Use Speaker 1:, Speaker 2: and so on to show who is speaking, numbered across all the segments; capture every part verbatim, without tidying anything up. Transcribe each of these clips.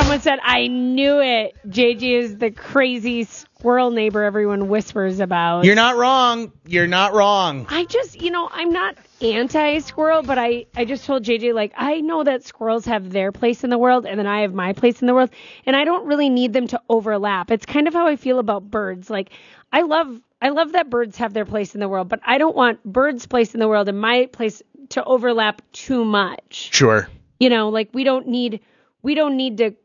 Speaker 1: Someone said, I knew it. J J is the crazy squirrel neighbor everyone whispers about.
Speaker 2: You're not wrong. You're not wrong.
Speaker 1: I just, you know, I'm not anti-squirrel, but I, I just told J J, like, I know that squirrels have their place in the world, and then I have my place in the world, and I don't really need them to overlap. It's kind of how I feel about birds. Like, I love I love that birds have their place in the world, but I don't want birds' place in the world and my place to overlap too much.
Speaker 2: Sure.
Speaker 1: You know, like, we don't need we don't need to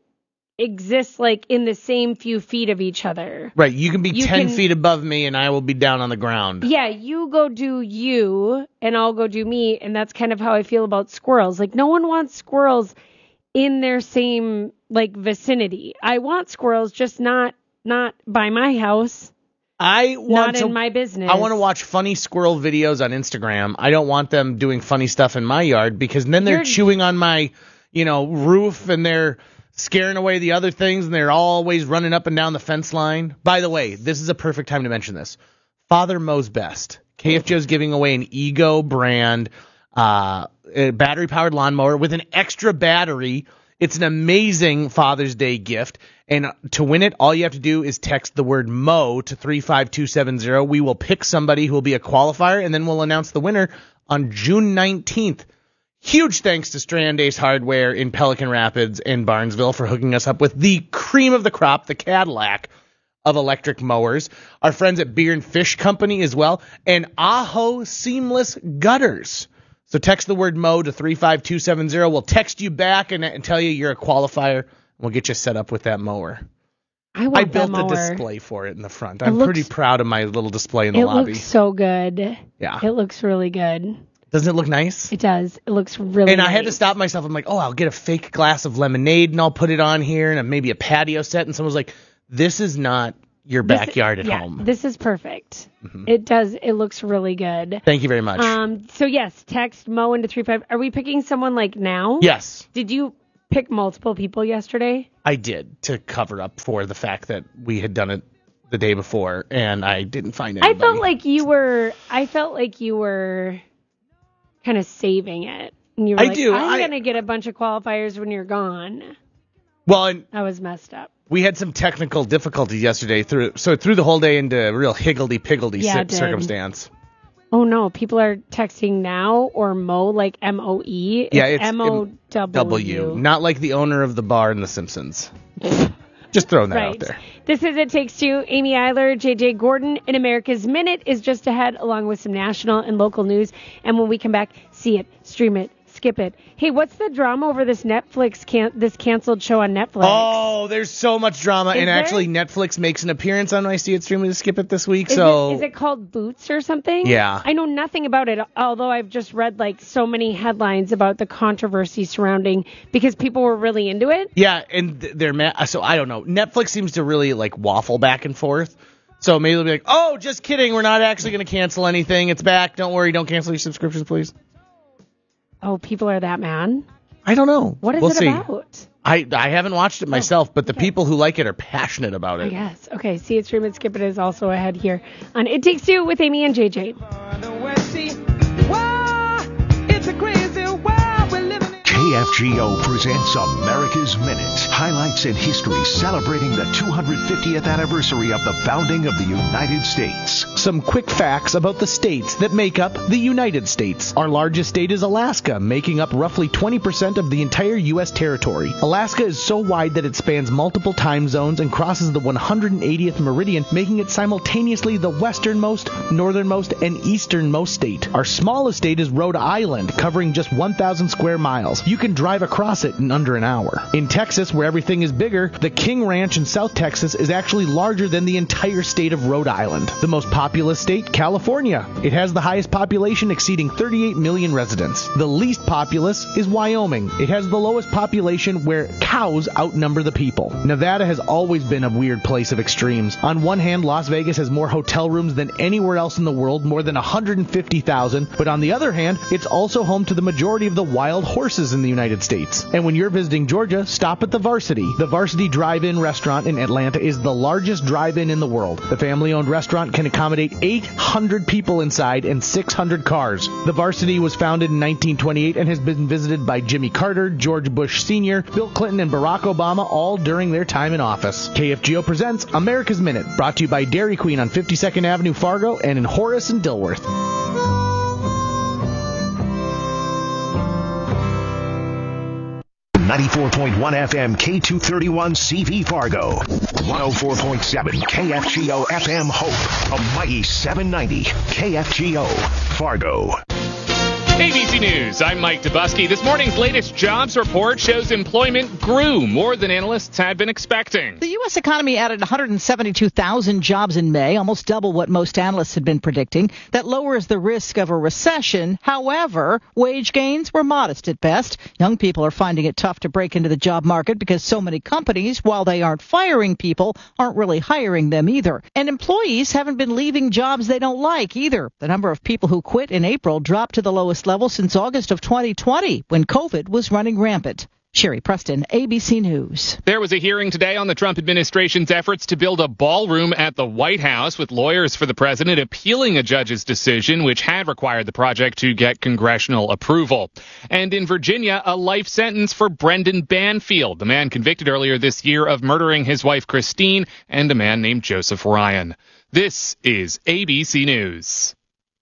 Speaker 1: exist like in the same few feet of each other.
Speaker 2: Right. You can be
Speaker 1: You
Speaker 2: ten
Speaker 1: can-
Speaker 2: feet above me and I will be down on the ground.
Speaker 1: Yeah, you go do you and I'll go do me, and that's kind of how I feel about squirrels. Like, no one wants squirrels in their same like vicinity. I want squirrels, just not not by my house.
Speaker 2: I want
Speaker 1: Not
Speaker 2: to,
Speaker 1: in my business.
Speaker 2: I want to watch funny squirrel videos on Instagram. I don't want them doing funny stuff in my yard, because then they're
Speaker 1: You're-
Speaker 2: chewing on my, you know, roof, and they're scaring away the other things, and they're always running up and down the fence line. By the way, this is a perfect time to mention this. Father Mo's Best. K F J is giving away an Ego brand uh, battery-powered lawnmower with an extra battery. It's an amazing Father's Day gift. And to win it, all you have to do is text the word Mo to three five two seven zero. We will pick somebody who will be a qualifier, and then we'll announce the winner on June nineteenth. Huge thanks to Strand Ace Hardware in Pelican Rapids and Barnesville for hooking us up with the cream of the crop, the Cadillac of electric mowers. Our friends at Beer and Fish Company as well, and Aho Seamless Gutters. So text the word Mo to three five two seven zero. We'll text you back and, and tell you you're a qualifier. We'll get you set up with that mower.
Speaker 1: I want
Speaker 2: I built
Speaker 1: that
Speaker 2: a
Speaker 1: mower.
Speaker 2: display for it in the front. I'm
Speaker 1: looks-
Speaker 2: pretty proud of my little display in the
Speaker 1: It
Speaker 2: lobby.
Speaker 1: looks so good.
Speaker 2: Yeah.
Speaker 1: It looks really good.
Speaker 2: Doesn't it look nice?
Speaker 1: It does. It looks really
Speaker 2: And I
Speaker 1: nice.
Speaker 2: had to stop myself. I'm like, oh, I'll get a fake glass of lemonade and I'll put it on here, and maybe a patio set. And someone was like, this is not your
Speaker 1: This-
Speaker 2: backyard at
Speaker 1: yeah,
Speaker 2: home.
Speaker 1: This is perfect.
Speaker 2: Mm-hmm.
Speaker 1: It does. It looks really good.
Speaker 2: Thank you very much.
Speaker 1: Um. So yes, text Mo into three five. Are we picking someone like now?
Speaker 2: yes,
Speaker 1: Did you pick multiple people yesterday?
Speaker 2: I did, to cover up for the fact that we had done it the day before and I didn't find anybody.
Speaker 1: I felt like you were. I felt like you were kind of saving it. And you were
Speaker 2: I
Speaker 1: like,
Speaker 2: do,
Speaker 1: I'm
Speaker 2: I-
Speaker 1: gonna get a bunch of qualifiers when you're gone.
Speaker 2: Well, and
Speaker 1: I was messed up.
Speaker 2: we had some technical difficulties yesterday, through so it threw the whole day into a real higgledy-piggledy
Speaker 1: Yeah,
Speaker 2: cir-
Speaker 1: it did.
Speaker 2: circumstance.
Speaker 1: Oh no, people are texting now or Mo, like M O E.
Speaker 2: Yeah, it's
Speaker 1: M O
Speaker 2: W,
Speaker 1: W.
Speaker 2: not like the owner of the bar in The Simpsons. Just throwing that
Speaker 1: Right.
Speaker 2: out there.
Speaker 1: This is It Takes Two. Amy Eiler, J J Gordon in America's Minute is just ahead, along with some national and local news. And when we come back, see it, stream it, skip it. Hey, what's the drama over this Netflix can- this canceled show on Netflix?
Speaker 2: Oh, there's so much drama,
Speaker 1: Is
Speaker 2: and
Speaker 1: there?
Speaker 2: actually Netflix makes an appearance on I See It, Stream It, Skip It this week.
Speaker 1: Is,
Speaker 2: so
Speaker 1: it, is it called Boots or something?
Speaker 2: Yeah.
Speaker 1: I know nothing about it, although I've just read like so many headlines about the controversy surrounding, because people were really into it.
Speaker 2: yeah, and th- they're mad. So I don't know. Netflix seems to really like waffle back and forth. So maybe they'll be like, "Oh, just kidding. We're not actually going to cancel anything. It's back. Don't worry. Don't cancel your subscriptions, please."
Speaker 1: Oh, people are that mad?
Speaker 2: I don't know.
Speaker 1: What is
Speaker 2: we'll
Speaker 1: it
Speaker 2: see.
Speaker 1: about?
Speaker 2: I I haven't watched it myself, but the
Speaker 1: okay.
Speaker 2: people who like it are passionate about
Speaker 1: I
Speaker 2: it.
Speaker 1: guess. Okay, see it, stream it, skip it is also ahead here on It Takes Two with Amy and J J.
Speaker 3: K F G O presents America's Minute. Highlights in history celebrating the two hundred fiftieth anniversary of the founding of the United States.
Speaker 2: Some quick facts about the states that make up the United States. Our largest state is Alaska, making up roughly twenty percent of the entire U S territory. Alaska is so wide that it spans multiple time zones and crosses the one hundred eightieth meridian, making it simultaneously the westernmost, northernmost, and easternmost state. Our smallest state is Rhode Island, covering just one thousand square miles. You can drive across it in under an hour. In Texas, where everything is bigger, the King Ranch in South Texas is actually larger than the entire state of Rhode Island. The most populous state, California. It has the highest population, exceeding thirty-eight million residents. The least populous is Wyoming. It has the lowest population, where cows outnumber the people. Nevada has always been a weird place of extremes. On one hand, Las Vegas has more hotel rooms than anywhere else in the world, more than one hundred fifty thousand, but on the other hand, it's also home to the majority of the wild horses in the the United States. And when you're visiting Georgia, stop at the Varsity. The Varsity Drive-In Restaurant in Atlanta is the largest drive-in in the world. The family-owned restaurant can accommodate eight hundred people inside and six hundred cars. The Varsity was founded in nineteen twenty-eight and has been visited by Jimmy Carter, George Bush Senior, Bill Clinton, and Barack Obama, all during their time in office. K F G O presents America's Minute, brought to you by Dairy Queen on fifty-second Avenue, Fargo, and in Horace and Dilworth.
Speaker 3: ninety-four point one F M K two thirty-one C V Fargo. one oh four point seven K F G O F M Hope. A mighty seven ninety K F G O Fargo.
Speaker 4: A B C News, I'm Mike Dubusky. This morning's latest jobs report shows employment grew more than analysts had been expecting.
Speaker 5: The U S economy added one hundred seventy-two thousand jobs in May, almost double what most analysts had been predicting. That lowers the risk of a recession. However, wage gains were modest at best. Young people are finding it tough to break into the job market because so many companies, while they aren't firing people, aren't really hiring them either. And employees haven't been leaving jobs they don't like either. The number of people who quit in April dropped to the lowest level since August of twenty twenty, when COVID was running rampant. Sherry Preston, A B C News.
Speaker 4: There was a hearing today on the Trump administration's efforts to build a ballroom at the White House, with lawyers for the president appealing a judge's decision, which had required the project to get congressional approval. And in Virginia, a life sentence for Brendan Banfield, the man convicted earlier this year of murdering his wife Christine and a man named Joseph Ryan. This is A B C News.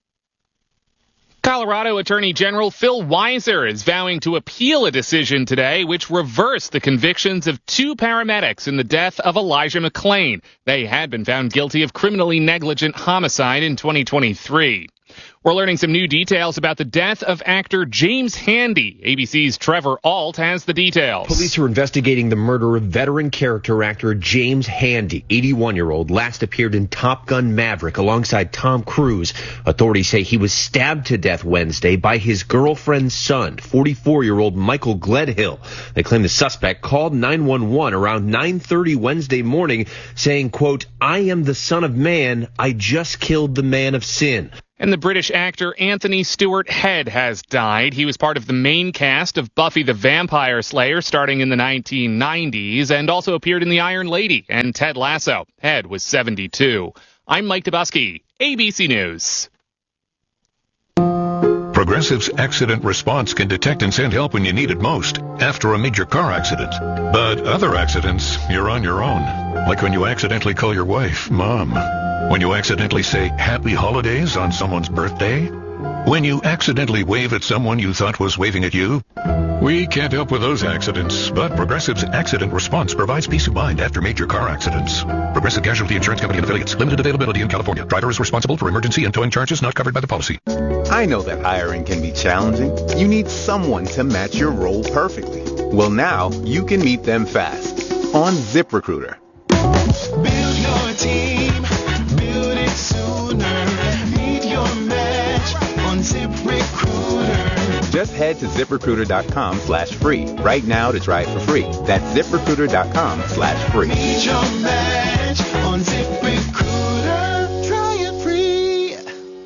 Speaker 4: Colorado Attorney General Phil Weiser is vowing to appeal a decision today which reversed the convictions of two paramedics in the death of Elijah McClain. They had been found guilty of criminally negligent homicide in twenty twenty-three. We're learning some new details about the death of actor James Handy. A B C's Trevor Alt has the details.
Speaker 6: Police are investigating the murder of veteran character actor James Handy, eighty-one-year-old, last appeared in Top Gun Maverick alongside Tom Cruise. Authorities say he was stabbed to death Wednesday by his girlfriend's son, forty-four-year-old Michael Gledhill. They claim the suspect called nine one one around nine thirty Wednesday morning saying, quote, "I am the Son of Man. I just killed the man of sin."
Speaker 4: And the British actor Anthony Stewart Head has died. He was part of the main cast of Buffy the Vampire Slayer starting in the nineteen nineties and also appeared in The Iron Lady and Ted Lasso. Head was seventy-two. I'm Mike Dubusky, A B C News.
Speaker 7: Progressive's accident response can detect and send help when you need it most, after a major car accident. But other accidents, you're on your own. Like when you accidentally call your wife Mom. When you accidentally say Happy Holidays on someone's birthday. When you accidentally wave at someone you thought was waving at you. We can't help with those accidents, but Progressive's accident response provides peace of mind after major car accidents. Progressive Casualty Insurance Company and affiliates. Limited availability in California. Driver is responsible for emergency and towing charges not covered by the policy.
Speaker 8: I know that hiring can be challenging. You need someone to match your role perfectly. Well, now you can meet them fast on ZipRecruiter.
Speaker 9: Build your team. Build it sooner. Meet your match on ZipRecruiter.
Speaker 8: Just head to ZipRecruiter.com slash free right now to try it for free. That's ZipRecruiter.com slash free.
Speaker 9: Meet your match on ZipRecruiter. Try it free.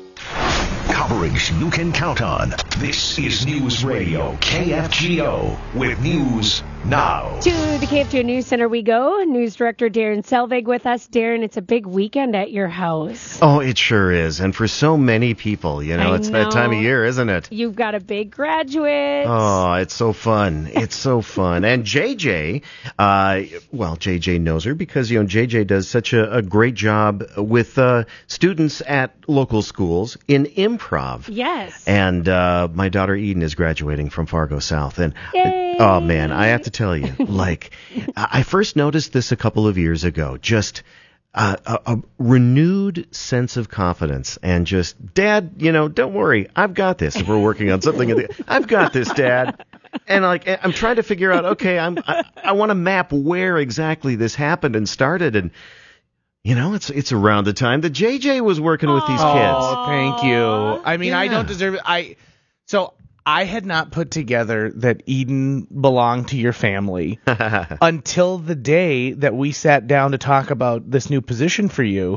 Speaker 3: Coverage you can count on. This is News Radio K F G O with News Now.
Speaker 1: To the K F G O News Center we go. News Director Darren Selvig with us. Darren, it's a big weekend at your house.
Speaker 10: Oh, it sure is. And for so many people, you know,
Speaker 1: I
Speaker 10: it's
Speaker 1: know.
Speaker 10: that time of year, isn't it?
Speaker 1: You've got a big graduate.
Speaker 10: Oh, it's so fun. It's so fun. And J J, uh, well, J J knows her because, you know, J J does such a, a great job with uh, students at local schools in improv.
Speaker 1: Yes.
Speaker 10: And uh, my daughter Eden is graduating from Fargo South. And
Speaker 1: Yay.
Speaker 10: oh, man, I have to tell you, like, I first noticed this a couple of years ago. Just uh, a, a renewed sense of confidence and just, Dad, you know, don't worry, I've got this. If we're working on something, I've got this, Dad. And like, I'm trying to figure out, okay, I'm, I, I want to map where exactly this happened and started. And, you know, it's it's around the time that J J was working with these kids.
Speaker 2: Oh, thank you. I mean,
Speaker 10: Yeah.
Speaker 2: I don't deserve it. I so I had not put together that Eden belonged to your family until the day that we sat down to talk about this new position for you.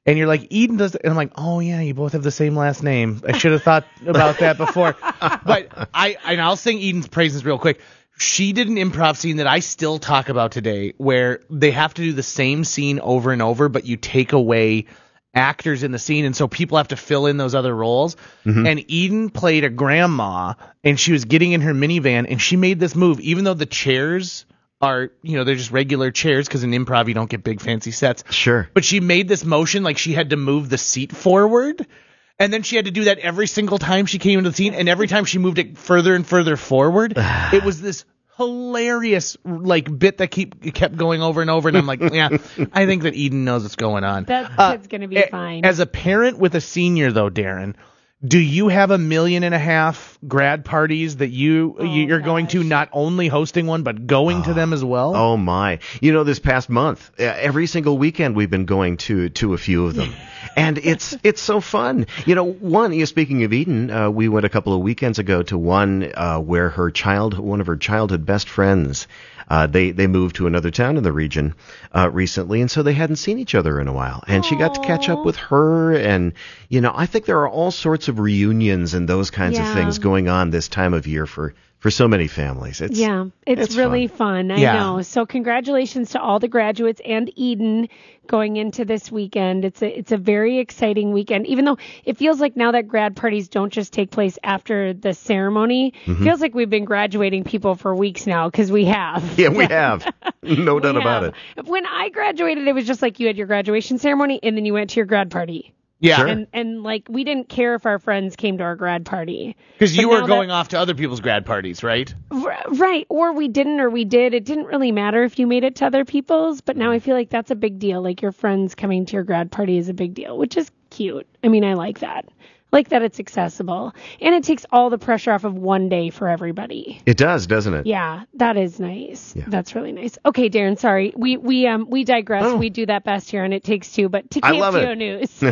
Speaker 2: And you're like, Eden does, and I'm like, oh yeah, you both have the same last name. I should have thought about that before. But I, and I'll sing Eden's praises real quick. She did an improv scene that I still talk about today, where they have to do the same scene over and over, but you take away actors in the scene, and so people have to fill in those other roles. Mm-hmm. And Eden played a grandma, and she was getting in her minivan, and she made this move, even though the chairs are, you know, they're just regular chairs, because in improv you don't get big fancy sets.
Speaker 10: Sure.
Speaker 2: But she made this motion like she had to move the seat forward, and then she had to do that every single time she came into the scene, and every time she moved it further and further forward, it was this hilarious like bit that keep kept going over and over, and I'm like, yeah, I think that Eden knows what's going on.
Speaker 1: That
Speaker 2: uh,
Speaker 1: kid's gonna be
Speaker 2: a,
Speaker 1: fine.
Speaker 2: As a parent with a senior though, Darren, do you have a million and a half grad parties that you
Speaker 1: Oh,
Speaker 2: you're
Speaker 1: gosh.
Speaker 2: going to, not only hosting one but going to them as well?
Speaker 10: Oh my! You know, this past month, uh, every single weekend we've been going to to a few of them, and it's it's so fun. You know, one. You know, speaking of Eden, uh, we went a couple of weekends ago to one uh, where her child, one of her childhood best friends, uh, they they moved to another town in the region uh, recently, and so they hadn't seen each other in a while, and Aww. She got to catch up with her, and you know, I think there are all sorts of reunions and those kinds
Speaker 1: Yeah.
Speaker 10: of things going on this time of year for. For so many families. It's,
Speaker 1: yeah, it's,
Speaker 10: it's
Speaker 1: really
Speaker 10: fun.
Speaker 1: fun. I
Speaker 2: Yeah.
Speaker 1: know. So congratulations to all the graduates and Eden going into this weekend. It's a it's a very exciting weekend, even though it feels like now that grad parties don't just take place after the ceremony.
Speaker 10: Mm-hmm.
Speaker 1: Feels like we've been graduating people for weeks now, because we have.
Speaker 10: Yeah, we have. No doubt
Speaker 1: We
Speaker 10: about
Speaker 1: have.
Speaker 10: it.
Speaker 1: When I graduated, it was just like you had your graduation ceremony and then you went to your grad party.
Speaker 2: Yeah,
Speaker 10: Sure.
Speaker 1: And and like we didn't care if our friends came to our grad party.
Speaker 2: because you
Speaker 1: But
Speaker 2: were
Speaker 1: now
Speaker 2: going
Speaker 1: that-
Speaker 2: off to other people's grad parties, right?
Speaker 1: R- Right. Or we didn't or we did. It didn't really matter if you made it to other people's, but now I feel like that's a big deal. Like your friends coming to your grad party is a big deal, which is cute. I mean, I like that. I like that it's accessible. And it takes all the pressure off of one day for everybody.
Speaker 10: It does, doesn't it?
Speaker 1: Yeah, that is nice.
Speaker 10: Yeah.
Speaker 1: That's really nice. Okay, Darren, sorry. We we um we digress.
Speaker 10: Oh.
Speaker 1: We do that best here and it takes two, but to
Speaker 10: I love
Speaker 1: K F G O
Speaker 10: it.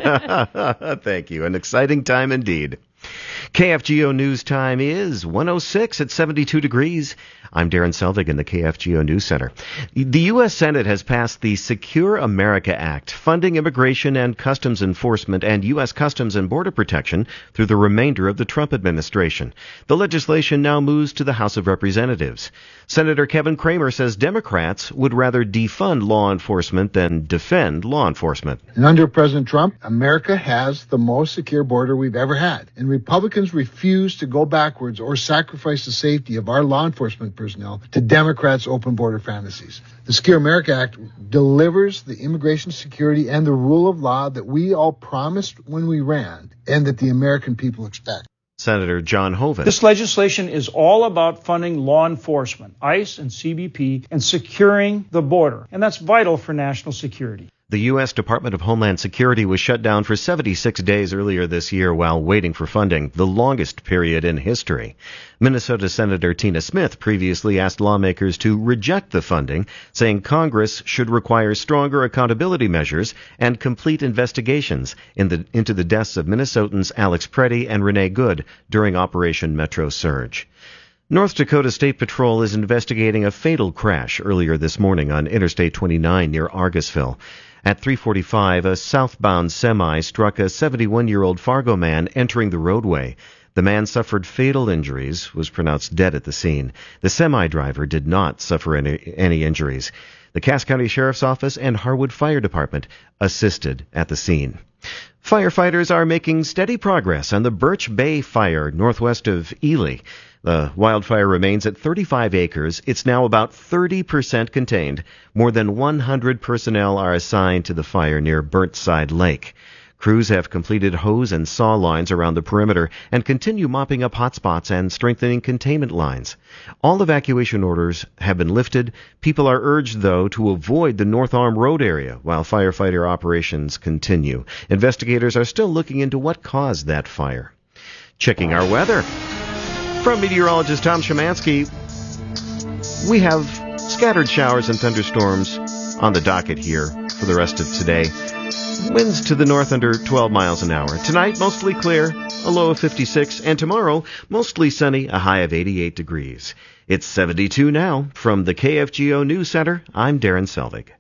Speaker 1: News.
Speaker 10: Thank you. An exciting time indeed. K F G O News time is one oh six at seventy-two degrees. I'm Darren Selvig in the K F G O News Center. The U S Senate has passed the Secure America Act, funding immigration and customs enforcement and U S Customs and Border Protection through the remainder of the Trump administration. The legislation now moves to the House of Representatives. Senator Kevin Cramer says Democrats would rather defund law enforcement than defend law enforcement.
Speaker 11: And under President Trump, America has the most secure border we've ever had. And Republicans refuse to go backwards or sacrifice the safety of our law enforcement personnel to Democrats' open border fantasies. The Secure America Act delivers the immigration security and the rule of law that we all promised when we ran and that the American people expect.
Speaker 10: Senator John Hoeven.
Speaker 12: This legislation is all about funding law enforcement, ICE and C B P, and securing the border. And that's vital for national security.
Speaker 10: The U S Department of Homeland Security was shut down for seventy-six days earlier this year while waiting for funding, the longest period in history. Minnesota Senator Tina Smith previously asked lawmakers to reject the funding, saying Congress should require stronger accountability measures and complete investigations in the, into the deaths of Minnesotans Alex Preddy and Renee Good during Operation Metro Surge. North Dakota State Patrol is investigating a fatal crash earlier this morning on Interstate twenty-nine near Argusville. At three forty-five, a southbound semi struck a seventy-one-year-old Fargo man entering the roadway. The man suffered fatal injuries, was pronounced dead at the scene. The semi-driver did not suffer any, any injuries. The Cass County Sheriff's Office and Harwood Fire Department assisted at the scene. Firefighters are making steady progress on the Birch Bay fire northwest of Ely. The wildfire remains at thirty-five acres. It's now about thirty percent contained. More than one hundred personnel are assigned to the fire near Burnside Lake. Crews have completed hose and saw lines around the perimeter and continue mopping up hotspots and strengthening containment lines. All evacuation orders have been lifted. People are urged, though, to avoid the North Arm Road area while firefighter operations continue. Investigators are still looking into what caused that fire. Checking our weather. From meteorologist Tom Szymanski, we have scattered showers and thunderstorms on the docket here for the rest of today. Winds to the north under twelve miles an hour. Tonight, mostly clear, a low of fifty-six, and tomorrow, mostly sunny, a high of eighty-eight degrees. It's seventy-two now. From the K F G O News Center, I'm Darren Selvig.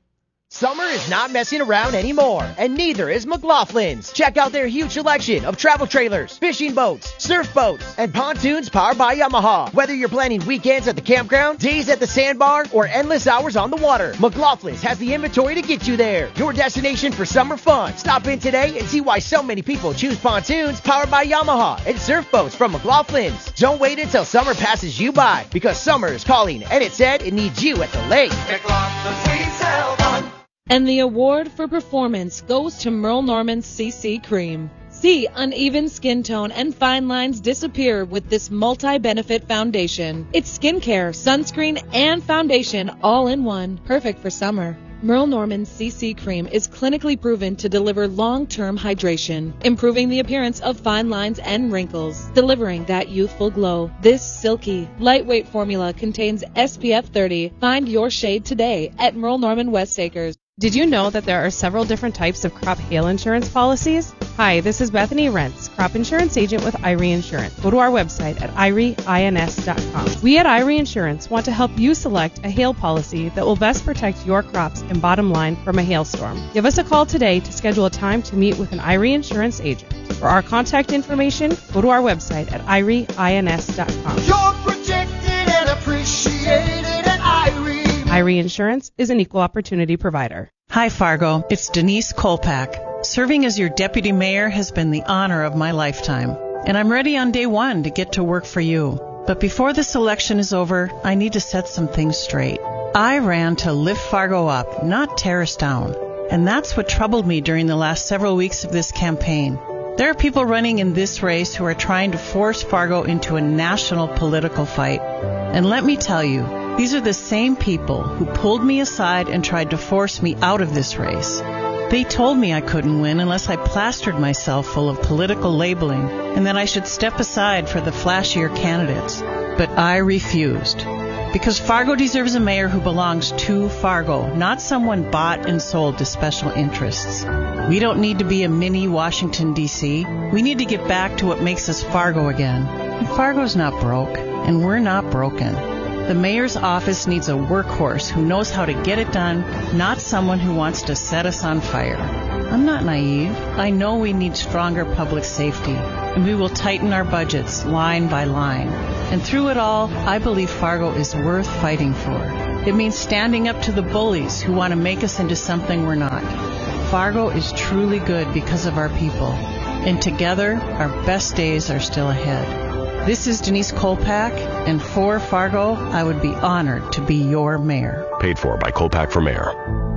Speaker 13: Summer is not messing around anymore, and neither is McLaughlin's. Check out their huge selection of travel trailers, fishing boats, surf boats, and pontoons powered by Yamaha. Whether you're planning weekends at the campground, days at the sandbar, or endless hours on the water, McLaughlin's has the inventory to get you there. Your destination for summer fun. Stop in today and see why so many people choose pontoons powered by Yamaha and surf boats from McLaughlin's. Don't wait until summer passes you by, because summer is calling, and it said it needs you at the lake. McLaughlin's, we sell fun.
Speaker 14: And the award for performance goes to Merle Norman's C C Cream. See uneven skin tone and fine lines disappear with this multi-benefit foundation. It's skincare, sunscreen, and foundation all in one. Perfect for summer. Merle Norman's C C Cream is clinically proven to deliver long-term hydration, improving the appearance of fine lines and wrinkles, delivering that youthful glow. This silky, lightweight formula contains S P F thirty. Find your shade today at Merle Norman West Acres.
Speaker 15: Did you know that there are several different types of crop hail insurance policies? Hi, this is Bethany Rentz, crop insurance agent with Irie Insurance. Go to our website at irie ins dot com. We at Irie Insurance want to help you select a hail policy that will best protect your crops and bottom line from a hailstorm. Give us a call today to schedule a time to meet with an Irie Insurance agent. For our contact information, go to our website at irie ins dot com.
Speaker 9: You're protected and appreciated at Irie.
Speaker 15: Irie Insurance is an equal opportunity provider.
Speaker 16: Hi, Fargo. It's Denise Kolpak. Serving as your deputy mayor has been the honor of my lifetime, and I'm ready on day one to get to work for you. But before this election is over, I need to set some things straight. I ran to lift Fargo up, not tear us down. And that's what troubled me during the last several weeks of this campaign. There are people running in this race who are trying to force Fargo into a national political fight. And let me tell you, these are the same people who pulled me aside and tried to force me out of this race. They told me I couldn't win unless I plastered myself full of political labeling and that I should step aside for the flashier candidates. But I refused. Because Fargo deserves a mayor who belongs to Fargo, not someone bought and sold to special interests. We don't need to be a mini Washington, D C We need to get back to what makes us Fargo again. And Fargo's not broke, and we're not broken. The mayor's office needs a workhorse who knows how to get it done, not someone who wants to set us on fire. I'm not naive. I know we need stronger public safety, and we will tighten our budgets line by line. And through it all, I believe Fargo is worth fighting for. It means standing up to the bullies who want to make us into something we're not. Fargo is truly good because of our people, and together, our best days are still ahead. This is Denise Kolpak, and for Fargo, I would be honored to be your mayor.
Speaker 3: Paid for by Kolpak for Mayor.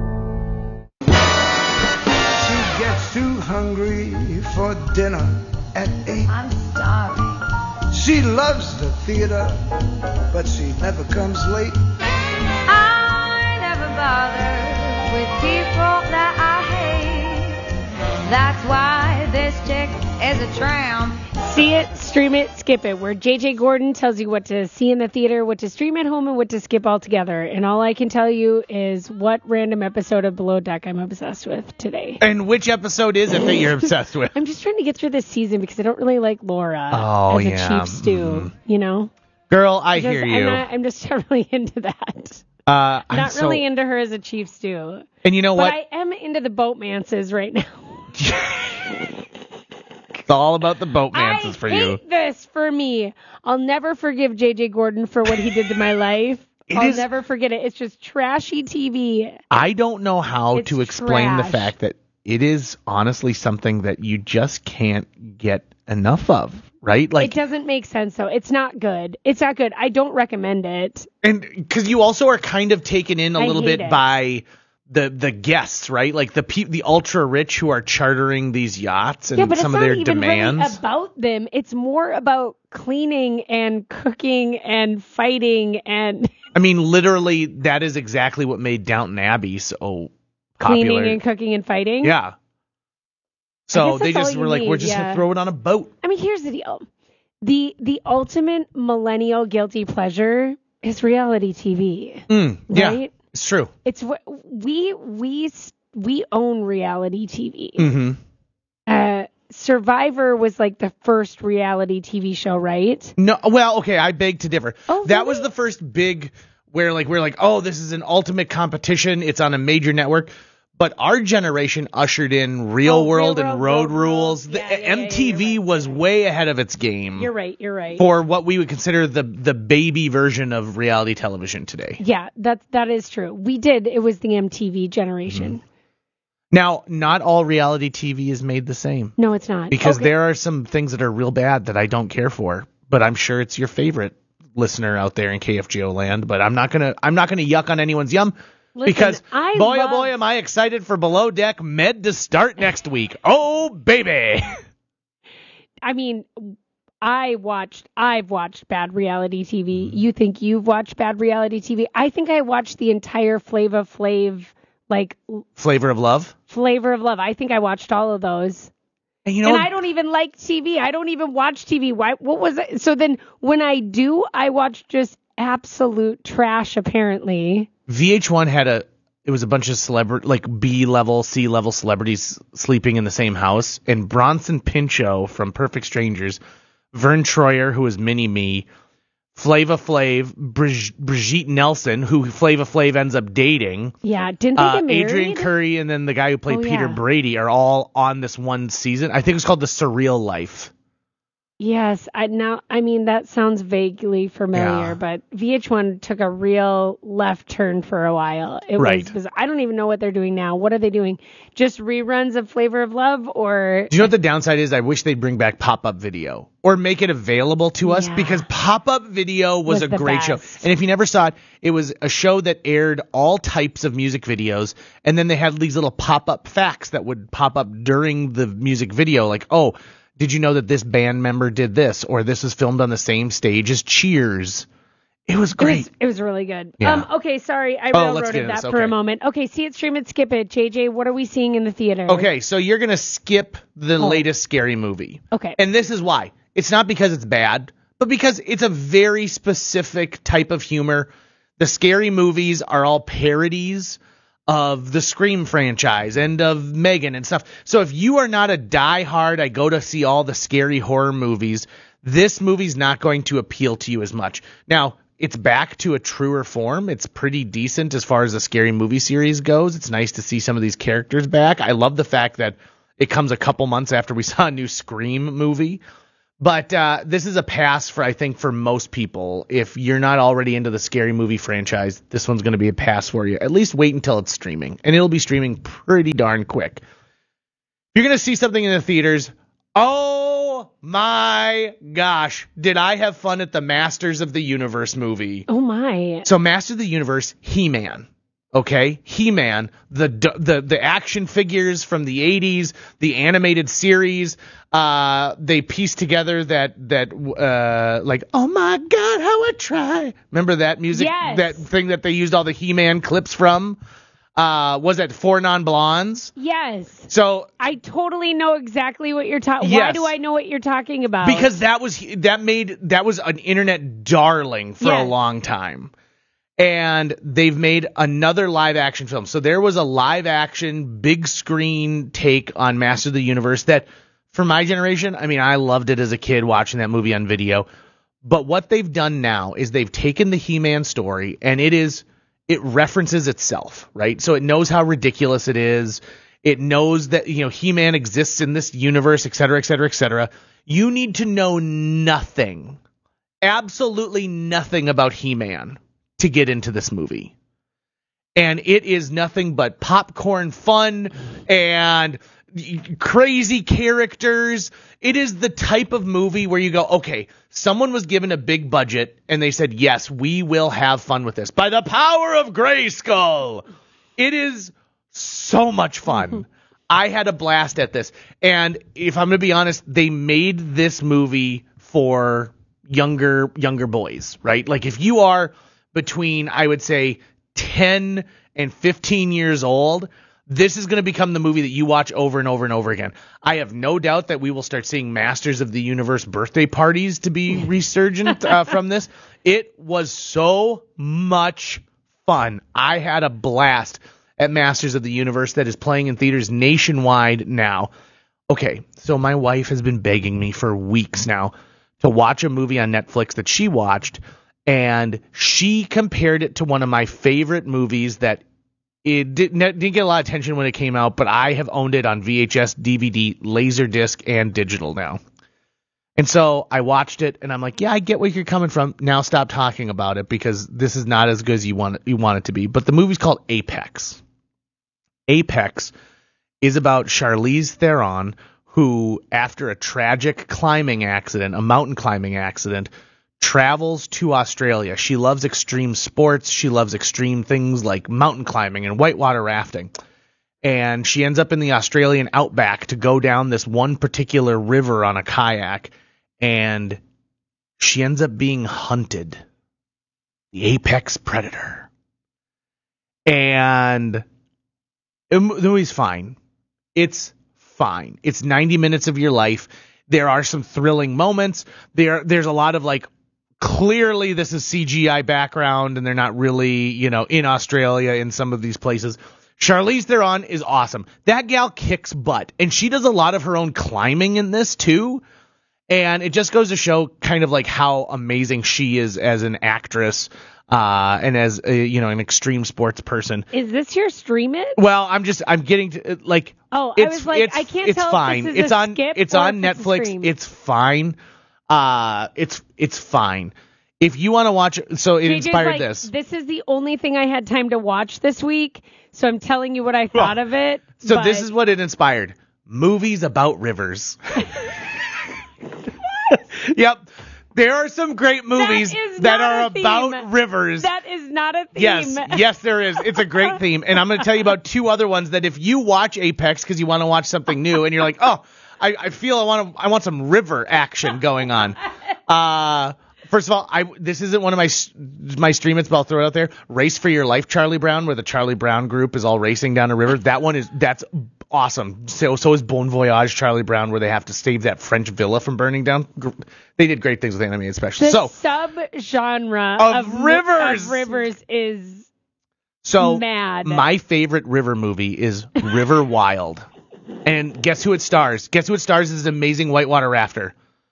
Speaker 9: She gets too hungry for dinner at eight. I'm starving. She loves the theater, but she never comes late.
Speaker 17: I never bother with people that I hate. That's why this chick is a tramp.
Speaker 1: See it, stream it, skip it, where J J Gordon tells you what to see in the theater, what to stream at home, and what to skip altogether. And all I can tell you is what random episode of Below Deck I'm obsessed with today.
Speaker 2: And which episode is it that you're obsessed with?
Speaker 1: I'm just trying to get through this season because I don't really like Laura
Speaker 2: oh,
Speaker 1: as
Speaker 2: yeah.
Speaker 1: a chief stew,
Speaker 2: mm.
Speaker 1: you know?
Speaker 2: Girl, I
Speaker 1: just,
Speaker 2: hear you.
Speaker 1: I'm, not, I'm just not really into that.
Speaker 2: Uh, I'm
Speaker 1: not
Speaker 2: so...
Speaker 1: really into her as a chief stew.
Speaker 2: And you know
Speaker 1: but
Speaker 2: what?
Speaker 1: I am into the boatmances right now.
Speaker 2: It's all about the boatmances for you.
Speaker 1: I hate this for me. I'll never forgive J J Gordon for what he did to my life.
Speaker 2: It
Speaker 1: I'll
Speaker 2: is,
Speaker 1: never forget it. It's just trashy T V.
Speaker 2: I don't know how
Speaker 1: it's
Speaker 2: to explain
Speaker 1: trash.
Speaker 2: the fact that it is honestly something that you just can't get enough of, right? Like
Speaker 1: it doesn't make sense though. It's not good. It's not good. I don't recommend it.
Speaker 2: And because you also are kind of taken in a
Speaker 1: I
Speaker 2: little
Speaker 1: hate
Speaker 2: bit
Speaker 1: it.
Speaker 2: by the the guests, right? Like the pe- the ultra rich who are chartering these yachts and
Speaker 1: yeah, but
Speaker 2: some
Speaker 1: it's
Speaker 2: of
Speaker 1: not
Speaker 2: their
Speaker 1: even
Speaker 2: demands.
Speaker 1: really about them. It's more about cleaning and cooking and fighting and
Speaker 2: I mean, literally, that is exactly what made Downton Abbey so popular.
Speaker 1: cleaning and cooking and fighting.
Speaker 2: Yeah. So they just
Speaker 1: all
Speaker 2: were
Speaker 1: you
Speaker 2: like,
Speaker 1: need,
Speaker 2: we're just
Speaker 1: yeah.
Speaker 2: gonna throw it on a boat.
Speaker 1: I mean, here's the deal. The the ultimate millennial guilty pleasure is reality T V.
Speaker 2: Mm, yeah,
Speaker 1: right?
Speaker 2: It's true.
Speaker 1: It's what we we we own reality T V.
Speaker 2: Mm-hmm.
Speaker 1: Uh, Survivor was like the first reality T V show, right?
Speaker 2: No, well, okay, I beg to differ.
Speaker 1: Oh,
Speaker 2: that
Speaker 1: really?
Speaker 2: was the first big where like we're like, oh, this is an ultimate competition. It's on a major network. But our generation ushered in Real
Speaker 1: Oh,
Speaker 2: World
Speaker 1: Real
Speaker 2: and
Speaker 1: World,
Speaker 2: Road Rules. The
Speaker 1: Yeah, yeah, yeah,
Speaker 2: M T V
Speaker 1: yeah, you're right,
Speaker 2: was way ahead of its game
Speaker 1: You're right. You're right.
Speaker 2: for what we would consider the the baby version of reality television today.
Speaker 1: Yeah, that that is true. We did. It was the M T V generation.
Speaker 2: Now, not all reality T V is made the same.
Speaker 1: No, it's not.
Speaker 2: Because
Speaker 1: Okay.
Speaker 2: there are some things that are real bad that I don't care for, but I'm sure it's your favorite listener out there in K F G O land. But I'm not gonna I'm not gonna yuck on anyone's yum.
Speaker 1: Listen,
Speaker 2: Because,
Speaker 1: I
Speaker 2: boy,
Speaker 1: love-
Speaker 2: oh boy, am I excited for Below Deck Med to start next week. Oh, baby.
Speaker 1: I mean, I watched. I've watched bad reality T V. You think you've watched bad reality T V? I think I watched the entire Flava Flav, like
Speaker 2: Flavor of Love.
Speaker 1: Flavor of Love. I think I watched all of those.
Speaker 2: And you know,
Speaker 1: and I don't even like T V. I don't even watch T V. Why? What was it? So then, when I do, I watch just absolute trash. Apparently.
Speaker 2: V H one had a, it was a bunch of celebr like B-level, C-level celebrities sleeping in the same house. And Bronson Pinchot from Perfect Strangers, Vern Troyer, who was Mini-Me, Flava Flav, Brig- Brigitte Nelson, who Flava Flav ends up dating,
Speaker 1: Yeah. Didn't they
Speaker 2: uh,
Speaker 1: get married?
Speaker 2: Adrian Curry, and then the guy who played
Speaker 1: Oh,
Speaker 2: Peter
Speaker 1: yeah.
Speaker 2: Brady are all on this one season. I think it was called The Surreal Life.
Speaker 1: Yes, I now I mean that sounds vaguely familiar,
Speaker 2: Yeah.
Speaker 1: but V H one took a real left turn for a while. It
Speaker 2: Right.
Speaker 1: was bizarre. I don't even know what they're doing now. What are they doing? Just reruns of Flavor of Love or
Speaker 2: Do you know what the downside is? I wish they'd bring back pop-up video or make it available to us
Speaker 1: Yeah.
Speaker 2: because pop-up video was,
Speaker 1: Was
Speaker 2: a
Speaker 1: the
Speaker 2: great show.
Speaker 1: best.
Speaker 2: And if you never saw it, it was a show that aired all types of music videos. And then they had these little pop-up facts that would pop up during the music video. Like, oh, did you know that this band member did this? Or this was filmed on the same stage as Cheers. It was
Speaker 1: It
Speaker 2: great.
Speaker 1: was, it was really good.
Speaker 2: Yeah.
Speaker 1: Um, okay, sorry, I
Speaker 2: Oh, let's get
Speaker 1: railroaded
Speaker 2: into
Speaker 1: that
Speaker 2: this.
Speaker 1: for a
Speaker 2: Okay.
Speaker 1: moment. Okay, see it, stream it, skip it. J J, what are we seeing in the theater?
Speaker 2: Okay, so you're going to skip the
Speaker 1: Oh.
Speaker 2: latest scary movie.
Speaker 1: Okay.
Speaker 2: And this is why. It's not because it's bad, but because it's a very specific type of humor. The scary movies are all parodies of the Scream franchise and of Megan and stuff. So if you are not a diehard, I go to see all the scary horror movies, this movie's not going to appeal to you as much. Now, it's back to a truer form. It's pretty decent as far as the scary movie series goes. It's nice to see some of these characters back. I love the fact that it comes a couple months after we saw a new Scream movie. But uh, this is a pass for, I think, for most people. If you're not already into the scary movie franchise, this one's going to be a pass for you. At least wait until it's streaming. And it'll be streaming pretty darn quick. You're going to see something in the theaters. Oh my gosh. Did I have fun at the Masters of the Universe movie?
Speaker 1: Oh my.
Speaker 2: So Masters of the Universe, He-Man. Okay, He-Man, the the the action figures from the eighties, the animated series. Uh, they pieced together that that uh like, oh my God, how I try. Remember that music?
Speaker 1: Yes.
Speaker 2: That thing that they used all the He-Man clips from. Uh, was that Four Non-Blondes?
Speaker 1: Yes.
Speaker 2: So
Speaker 1: I totally know exactly what you're talking. Why
Speaker 2: Yes.
Speaker 1: do I know what you're talking about?
Speaker 2: because that was that made that was an internet darling for a
Speaker 1: Yes.
Speaker 2: long time. And they've made another live action film. So there was a live action big screen take on Master of the Universe that for my generation, I mean, I loved it as a kid watching that movie on video. But what they've done now is they've taken the He-Man story and it is it references itself, right? So it knows how ridiculous it is. It knows that, you know, He-Man exists in this universe, et cetera, et cetera, et cetera. You need to know nothing, absolutely nothing about He-Man to get into this movie. And it is nothing but popcorn fun and crazy characters. It is the type of movie where you go, okay, someone was given a big budget and they said, yes, we will have fun with this. By the power of Grayskull. It is so much fun. I had a blast at this. And if I'm going to be honest, they made this movie for younger, younger boys, right? Like if you are between, I would say, ten and fifteen years old, this is going to become the movie that you watch over and over and over again. I have no doubt that we will start seeing Masters of the Universe birthday parties to be resurgent uh, from this. It was so much fun. I had a blast at Masters of the Universe that is playing in theaters nationwide now. Okay, so my wife has been begging me for weeks now to watch a movie on Netflix that she watched. And she compared it to one of my favorite movies that it didn't, didn't get a lot of attention when it came out, but I have owned it on V H S, D V D, Laserdisc, and digital now. And so I watched it, and I'm like, yeah, I get where you're coming from. Now stop talking about it because this is not as good as you want it, you want it to be. But the movie's called Apex. Apex is about Charlize Theron, who, after a tragic climbing accident, a mountain climbing accident, travels to Australia. She loves extreme sports. She loves extreme things like mountain climbing and whitewater rafting. And she ends up in the Australian outback to go down this one particular river on a kayak. And she ends up being hunted. The apex predator. And the movie's fine. It's fine. It's ninety minutes of your life. There are some thrilling moments. There, there's a lot of like, clearly this is C G I background and they're not really, you know, in Australia in some of these places. Charlize Theron is awesome. That gal kicks butt. And she does a lot of her own climbing in this too. And it just goes to show kind of like how amazing she is as an actress uh, and as, a, you know, an extreme sports person.
Speaker 1: Is this your stream it?
Speaker 2: Well, I'm just, I'm getting to, like,
Speaker 1: oh,
Speaker 2: it's,
Speaker 1: I was like,
Speaker 2: it's,
Speaker 1: I can't
Speaker 2: it's
Speaker 1: tell
Speaker 2: fine.
Speaker 1: if this is
Speaker 2: it's
Speaker 1: a
Speaker 2: on,
Speaker 1: skip
Speaker 2: it's
Speaker 1: or
Speaker 2: on
Speaker 1: if it's a
Speaker 2: Netflix.
Speaker 1: stream.
Speaker 2: It's fine. Uh, it's, it's fine. If you want to watch it, so it
Speaker 1: J J's
Speaker 2: inspired
Speaker 1: like,
Speaker 2: this.
Speaker 1: This is the only thing I had time to watch this week, so I'm telling you what I thought of it.
Speaker 2: So
Speaker 1: but...
Speaker 2: this is what it inspired. Movies about rivers. Yep. There are some great movies that, that are about rivers.
Speaker 1: That is not a theme.
Speaker 2: Yes, yes, there is. It's a great theme. And I'm going to tell you about two other ones that if you watch Apex because you want to watch something new and you're like, oh, I, I feel I want to, I want some river action going on. Uh, first of all, I this isn't one of my my stream it's, but I'll throw it out there. Race for Your Life, Charlie Brown, where the Charlie Brown group is all racing down a river. That one is that's awesome. So so is Bon Voyage, Charlie Brown, where they have to save that French villa from burning down. They did great things with animated specials.
Speaker 1: The
Speaker 2: So
Speaker 1: sub-genre
Speaker 2: of,
Speaker 1: of
Speaker 2: rivers
Speaker 1: of rivers is
Speaker 2: so
Speaker 1: mad.
Speaker 2: My favorite river movie is River Wild. And guess who it stars? Guess who it stars as an amazing whitewater rafter?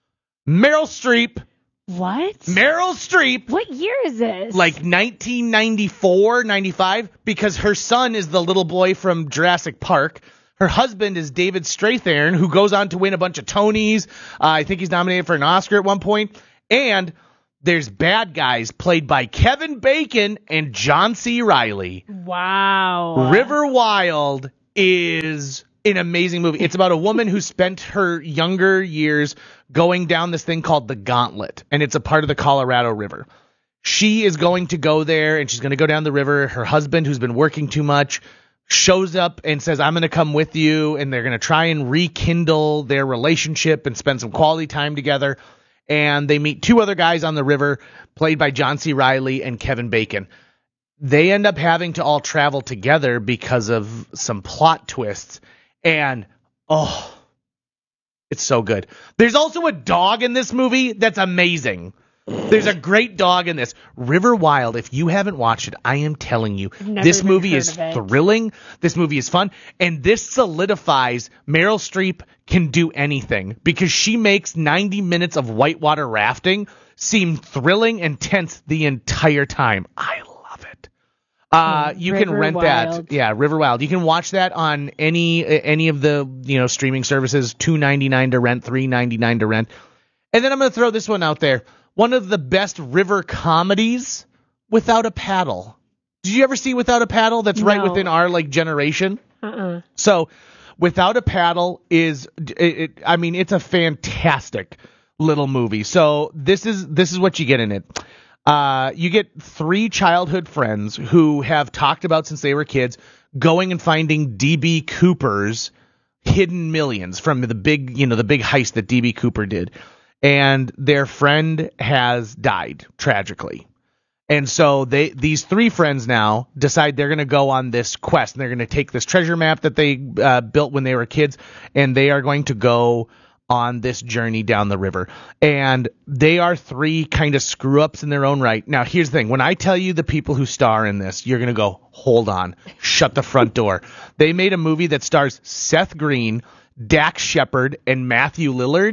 Speaker 2: Meryl Streep.
Speaker 1: What?
Speaker 2: Meryl Streep.
Speaker 1: What year is this?
Speaker 2: Like nineteen ninety-four, ninety-five, because her son is the little boy from Jurassic Park. Her husband is David Strathairn, who goes on to win a bunch of Tonys. Uh, I think he's nominated for an Oscar at one point. And there's bad guys played by Kevin Bacon and John C. Reilly.
Speaker 1: Wow.
Speaker 2: River Wild is an amazing movie. It's about a woman who spent her younger years going down this thing called the Gauntlet, and it's a part of the Colorado River. She is going to go there, and she's going to go down the river. Her husband, who's been working too much, shows up and says, I'm going to come with you, and they're going to try and rekindle their relationship and spend some quality time together. And they meet two other guys on the river, played by John C. Reilly and Kevin Bacon. They end up having to all travel together because of some plot twists. And, oh, it's so good. There's also a dog in this movie that's amazing. There's a great dog in this. River Wild, if you haven't watched it, I am telling you, this movie is thrilling. This movie is fun. And this solidifies Meryl Streep can do anything because she makes ninety minutes of whitewater rafting seem thrilling and tense the entire time. I love it. Uh, you
Speaker 1: River
Speaker 2: can rent
Speaker 1: Wild.
Speaker 2: that. Yeah, River Wild. You can watch that on any any of the, you know, streaming services. two ninety-nine to rent, three ninety-nine to rent. And then I'm going to throw this one out there. One of the best river comedies, Without a Paddle. Did you ever see Without a Paddle? That's right
Speaker 1: No.
Speaker 2: within our like generation.
Speaker 1: Uh-uh.
Speaker 2: So, Without a Paddle is, it, it, I mean, it's a fantastic little movie. So this is this is what you get in it. Uh, you get three childhood friends who have talked about since they were kids going and finding D B. Cooper's hidden millions from the big, you know, the big heist that D B. Cooper did. And their friend has died tragically. And so they, these three friends now decide they're going to go on this quest, and they're going to take this treasure map that they uh, built when they were kids, and they are going to go on this journey down the river. And they are three kind of screw ups in their own right. Now, here's the thing. When I tell you the people who star in this, you're going to go, hold on, shut the front door. They made a movie that stars Seth Green, Dax Shepard, and Matthew Lillard.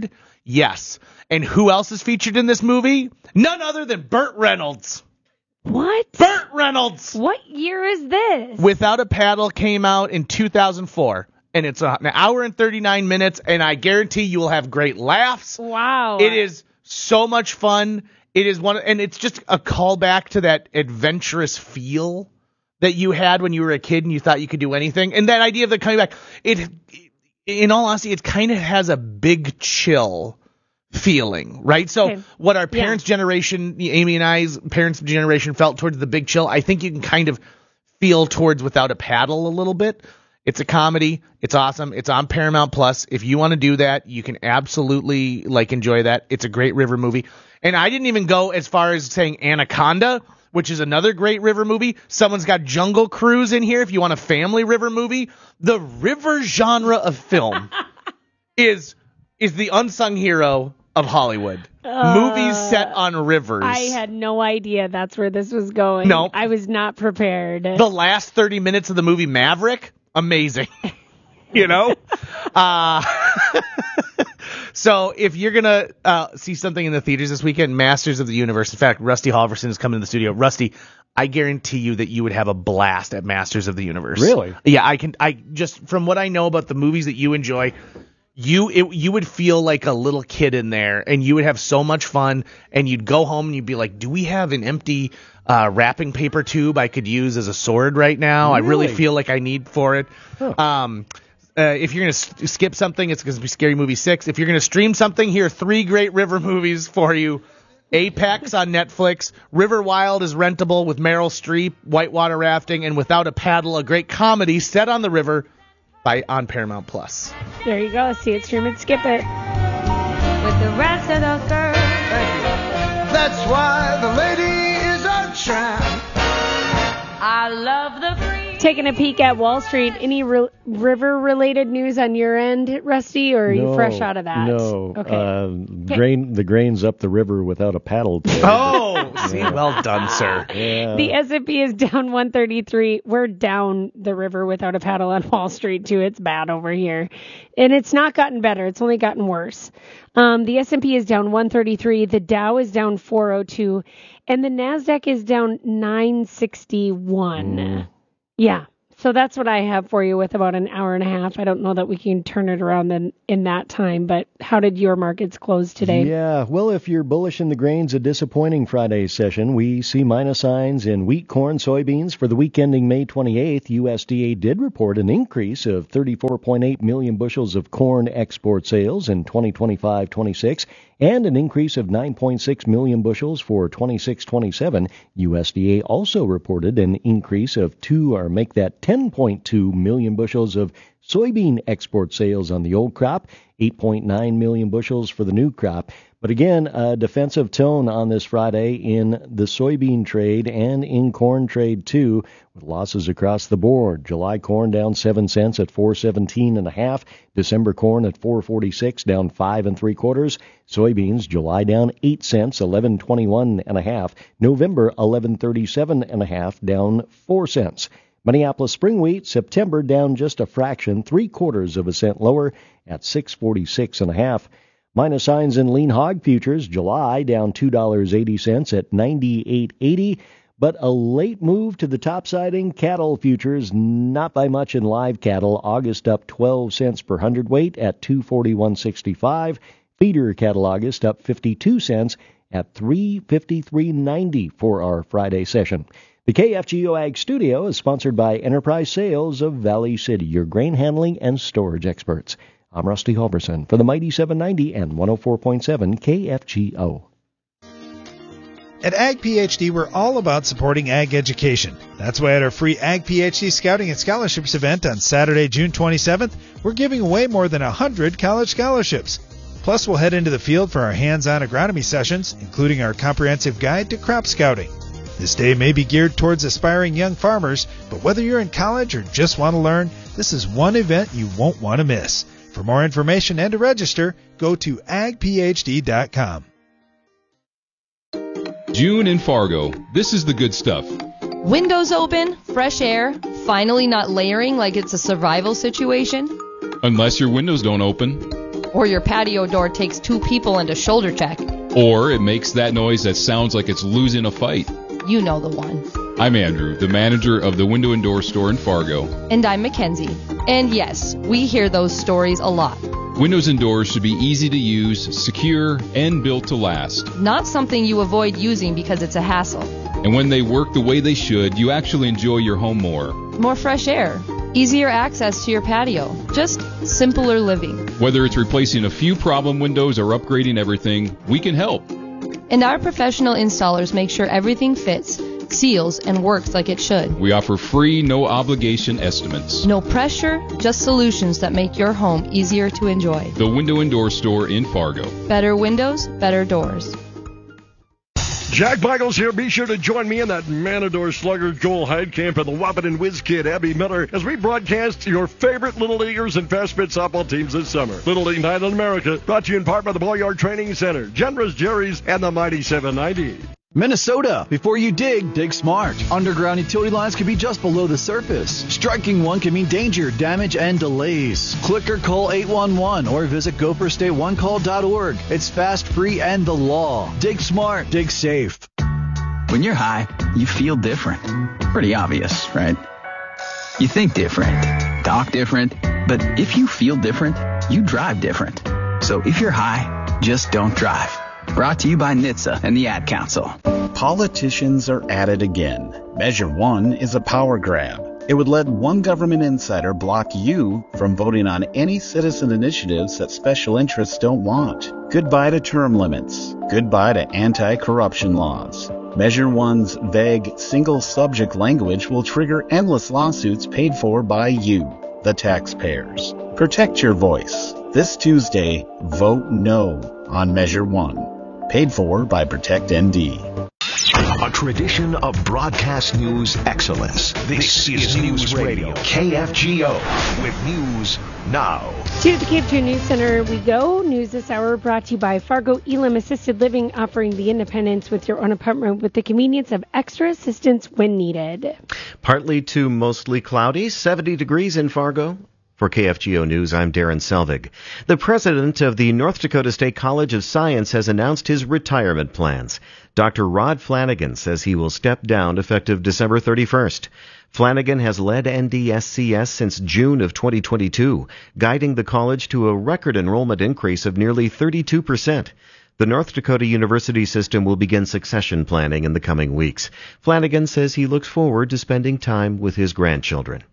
Speaker 2: Yes. And who else is featured in this movie? None other than Burt Reynolds.
Speaker 1: What?
Speaker 2: Burt Reynolds!
Speaker 1: What year is this?
Speaker 2: Without a Paddle came out in two thousand four. And it's an hour and thirty-nine minutes, and I guarantee you will have great laughs.
Speaker 1: Wow.
Speaker 2: It is so much fun. It is one, and it's just a callback to that adventurous feel that you had when you were a kid and you thought you could do anything. And that idea of the coming back, it, in all honesty, it kind of has a Big Chill feeling, right? So
Speaker 1: Okay.
Speaker 2: what our parents'
Speaker 1: Yeah.
Speaker 2: generation, Amy and I's parents' generation felt towards the Big Chill, I think you can kind of feel towards Without a Paddle a little bit. It's a comedy. It's awesome. It's on Paramount Plus. If you want to do that, you can absolutely like enjoy that. It's a great river movie. And I didn't even go as far as saying Anaconda, which is another great river movie. Someone's got Jungle Cruise in here if you want a family river movie. The river genre of film is is the unsung hero of Hollywood.
Speaker 1: Uh,
Speaker 2: Movies set on rivers.
Speaker 1: I had no idea that's where this was going.
Speaker 2: No.
Speaker 1: I was not prepared.
Speaker 2: The last thirty minutes of the movie Maverick, amazing. You know? uh, so if you're going to uh, see something in the theaters this weekend, Masters of the Universe. In fact, Rusty Halverson is coming to the studio. Rusty, I guarantee you that you would have a blast at Masters of the Universe.
Speaker 18: Really?
Speaker 2: Yeah, I can. I just from what I know about the movies that you enjoy, you it, you would feel like a little kid in there, and you would have so much fun. And you'd go home and you'd be like, "Do we have an empty uh, wrapping paper tube I could use as a sword right now?
Speaker 18: Really?
Speaker 2: I really feel like I need for it."
Speaker 18: Huh.
Speaker 2: Um, uh, if you're gonna s- skip something, it's going to be Scary Movie six. If you're gonna stream something, here are three great river movies for you. Apex on Netflix, River Wild is rentable with Meryl Streep, whitewater rafting, and Without a Paddle, a great comedy set on the river by on Paramount Plus.
Speaker 1: There you go. See it, stream it, skip it.
Speaker 17: With the rest of the girls.
Speaker 9: That's why the lady is a tramp.
Speaker 17: I love the free.
Speaker 1: Taking a peek at Wall Street. Any re- river-related news on your end, Rusty, or are you
Speaker 18: No,
Speaker 1: fresh out of that?
Speaker 18: No.
Speaker 1: Okay.
Speaker 18: Uh, grain, the grain's up the river without a paddle.
Speaker 2: Oh, see, well done, sir.
Speaker 18: Yeah.
Speaker 1: The S and P is down one thirty-three. We're down the river without a paddle on Wall Street, too. It's bad over here. And it's not gotten better. It's only gotten worse. Um, the S and P is down one thirty-three. The Dow is down four oh two. And the NASDAQ is down nine sixty-one.
Speaker 18: Mm.
Speaker 1: Yeah. So that's what I have for you with about an hour and a half. I don't know that we can turn it around in, in that time, but how did your markets close today?
Speaker 18: Yeah, well, if you're bullish in the grains, a disappointing Friday session. We see minus signs in wheat, corn, soybeans. For the week ending May twenty-eighth, U S D A did report an increase of thirty-four point eight million bushels of corn export sales in twenty twenty-five twenty-six and an increase of nine point six million bushels for twenty-six twenty-seven. U S D A also reported an increase of two, or make that ten point two million bushels of soybean export sales on the old crop, eight point nine million bushels for the new crop. But again, a defensive tone on this Friday in the soybean trade and in corn trade too, with losses across the board. July corn down seven cents at four seventeen and a half. December corn at four forty-six, down five and three quarters. Soybeans, July down eight cents, eleven twenty-one and a half. November eleven thirty-seven and a half, down four cents. Minneapolis spring wheat, September down just a fraction, three quarters of a cent lower at six forty-six and a half. Minus signs in lean hog futures, July down two dollars and eighty cents at ninety-eight eighty. But a late move to the top side in cattle futures, not by much in live cattle. August up twelve cents per hundredweight at two forty-one sixty-five. Feeder cattle August up fifty-two cents at three fifty-three ninety for our Friday session. The K F G O Ag Studio is sponsored by Enterprise Sales of Valley City, your grain handling and storage experts. I'm Rusty Halverson for the Mighty seven ninety and one oh four point seven K F G O.
Speaker 19: At Ag PhD, we're all about supporting ag education. That's why at our free Ag PhD Scouting and Scholarships event on Saturday, June twenty-seventh, we're giving away more than one hundred college scholarships. Plus, we'll head into the field for our hands-on agronomy sessions, including our comprehensive guide to crop scouting. This day may be geared towards aspiring young farmers, but whether you're in college or just want to learn, this is one event you won't want to miss. For more information and to register, go to ag p h d dot com.
Speaker 20: June in Fargo. This is the good stuff.
Speaker 21: Windows open, fresh air, finally not layering like it's a survival situation.
Speaker 20: Unless your windows don't open.
Speaker 21: Or your patio door takes two people and a shoulder check.
Speaker 20: Or it makes that noise that sounds like it's losing a fight.
Speaker 21: You know the one.
Speaker 20: I'm Andrew, the manager of the Window and Door store in Fargo.
Speaker 21: And I'm Mackenzie. And yes, we hear those stories a lot.
Speaker 20: Windows and doors should be easy to use, secure, and built to last.
Speaker 21: Not something you avoid using because it's a hassle.
Speaker 20: And when they work the way they should, you actually enjoy your home more.
Speaker 21: More fresh air. Easier access to your patio. Just simpler living.
Speaker 20: Whether it's replacing a few problem windows or upgrading everything, we can help.
Speaker 21: And our professional installers make sure everything fits, seals, and works like it should.
Speaker 20: We offer free, no-obligation estimates.
Speaker 21: No pressure, just solutions that make your home easier to enjoy.
Speaker 20: The Window and Door store in Fargo.
Speaker 21: Better windows, better doors.
Speaker 5: Jack Michaels here. Be sure to join me in that Matador Slugger Joel Heidkamp and the Wahpeton Whiz Kid Abby Miller as we broadcast your favorite Little Leaguers and Fast Pitch softball teams this summer. Little League Night in America, brought to you in part by the Ball Training Center, Generous Jerry's, and the Mighty seven ninety.
Speaker 22: Minnesota, before you dig, dig smart. Underground utility lines can be just below the surface. Striking one can mean danger, damage, and delays. Click or call eight one one or visit gopher state one call dot org. It's fast, free, and the law. Dig smart, dig safe.
Speaker 23: When you're high, you feel different. Pretty obvious, right? You think different, talk different, but if you feel different, you drive different. So if you're high, just don't drive. Brought to you by N H T S A and the Ad Council.
Speaker 24: Politicians are at it again. Measure one is a power grab. It would let one government insider block you from voting on any citizen initiatives that special interests don't want. Goodbye to term limits. Goodbye to anti-corruption laws. Measure one's vague, single-subject language will trigger endless lawsuits paid for by you, the taxpayers. Protect your voice. This Tuesday, vote no on Measure one. Paid for by Protect N D.
Speaker 3: A tradition of broadcast news excellence. This, this is News Radio, K F G O, with news now.
Speaker 1: To the K F G O News Center we go. News this hour brought to you by Fargo Elam Assisted Living, offering the independence with your own apartment with the convenience of extra assistance when needed.
Speaker 10: Partly to mostly cloudy, seventy degrees in Fargo. For K F G O News, I'm Darren Selvig. The president of the North Dakota State College of Science has announced his retirement plans. Doctor Rod Flanagan says he will step down effective December thirty-first. Flanagan has led N D S C S since June of twenty twenty-two, guiding the college to a record enrollment increase of nearly thirty-two percent. The North Dakota University system will begin succession planning in the coming weeks. Flanagan says he looks forward to spending time with his grandchildren.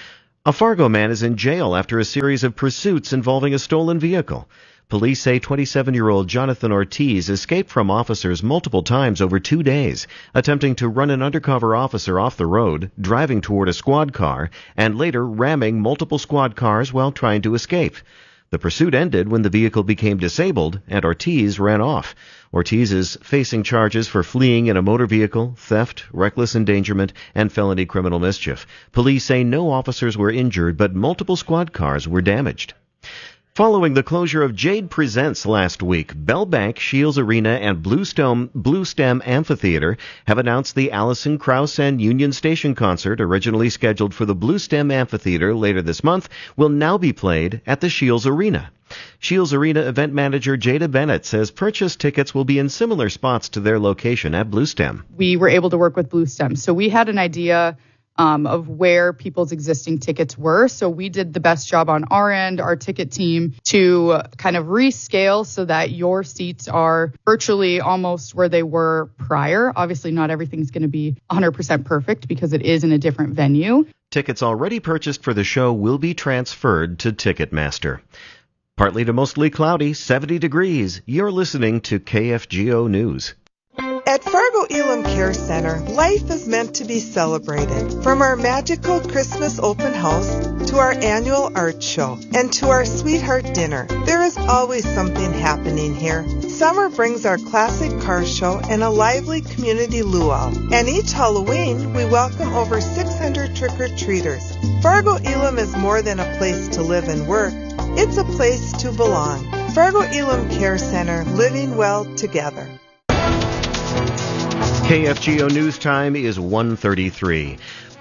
Speaker 10: A Fargo man is in jail after a series of pursuits involving a stolen vehicle. Police say twenty-seven-year-old Jonathan Ortiz escaped from officers multiple times over two days, attempting to run an undercover officer off the road, driving toward a squad car, and later ramming multiple squad cars while trying to escape. The pursuit ended when the vehicle became disabled and Ortiz ran off. Ortiz is facing charges for fleeing in a motor vehicle, theft, reckless endangerment, and felony criminal mischief. Police say no officers were injured, but multiple squad cars were damaged. Following the closure of Jade Presents last week, Bell Bank, Shields Arena, and Bluestem, Bluestem Amphitheater have announced the Alison Krauss and Union Station concert, originally scheduled for the Bluestem Amphitheater later this month, will now be played at the Shields Arena. Shields Arena event manager Jada Bennett says purchase tickets will be in similar spots to their location at Bluestem.
Speaker 25: We were able to work with Bluestem, so we had an idea Um, of where people's existing tickets were. So we did the best job on our end, our ticket team, to kind of rescale so that your seats are virtually almost where they were prior. Obviously, not everything's going to be one hundred percent perfect because it is in a different venue.
Speaker 10: Tickets already purchased for the show will be transferred to Ticketmaster. Partly to mostly cloudy, seventy degrees. You're listening to K F G O News.
Speaker 26: At Fargo Elam Care Center, life is meant to be celebrated. From our magical Christmas open house to our annual art show and to our sweetheart dinner, there is always something happening here. Summer brings our classic car show and a lively community luau. And each Halloween, we welcome over six hundred trick-or-treaters. Fargo Elam is more than a place to live and work. It's a place to belong. Fargo Elam Care Center, living well together.
Speaker 10: K F G O News time is one thirty-three.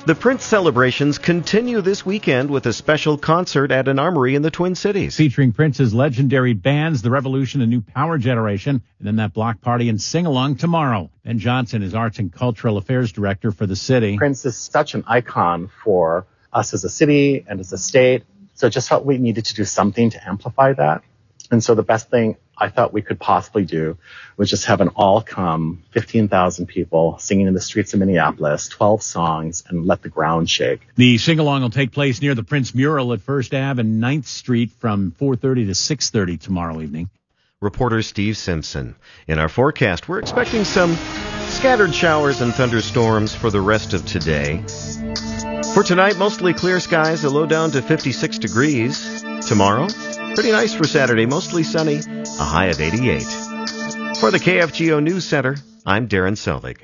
Speaker 10: The Prince celebrations continue this weekend with a special concert at an armory in the Twin Cities.
Speaker 4: Featuring Prince's legendary bands, The Revolution and New Power Generation, and then that block party and sing-along tomorrow. Ben Johnson is Arts and Cultural Affairs Director for the city.
Speaker 6: Prince is such an icon for us as a city and as a state, so just felt we needed to do something to amplify that. And so the best thing I thought we could possibly do was just have an all-come fifteen thousand people singing in the streets of Minneapolis, twelve songs, and let the ground shake.
Speaker 4: The sing-along will take place near the Prince mural at First Avenue and ninth Street from four thirty to six thirty tomorrow evening.
Speaker 10: Reporter Steve Simpson. In our forecast, we're expecting some scattered showers and thunderstorms for the rest of today. For tonight, mostly clear skies, a low down to fifty-six degrees. Tomorrow, pretty nice for Saturday, mostly sunny, a high of eighty-eight. For the K F G O News Center, I'm Darren Selig.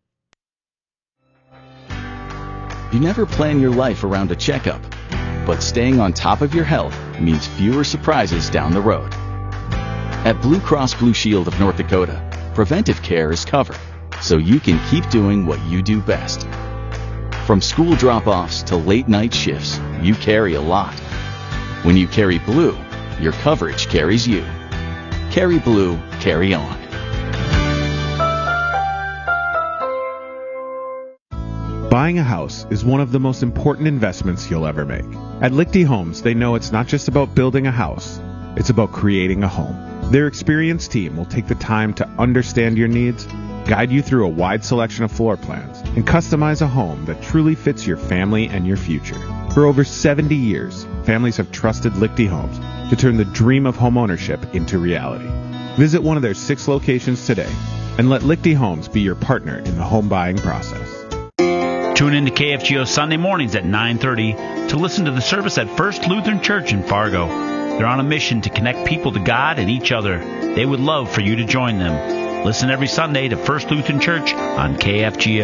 Speaker 7: You never plan your life around a checkup, but staying on top of your health means fewer surprises down the road. At Blue Cross Blue Shield of North Dakota, preventive care is covered, so you can keep doing what you do best. From school drop-offs to late-night shifts, you carry a lot. When you carry Blue, your coverage carries you. Carry Blue, carry on.
Speaker 8: Buying a house is one of the most important investments you'll ever make. At Lichty Homes, they know it's not just about building a house, it's about creating a home. Their experienced team will take the time to understand your needs, guide you through a wide selection of floor plans, and customize a home that truly fits your family and your future. For over seventy years, families have trusted Lichty Homes to turn the dream of homeownership into reality. Visit one of their six locations today and let Lichty Homes be your partner in the home buying process.
Speaker 11: Tune in to K F G O Sunday mornings at nine thirty to listen to the service at First Lutheran Church in Fargo. They're on a mission to connect people to God and each other. They would love for you to join them. Listen every Sunday to First Lutheran Church on K F G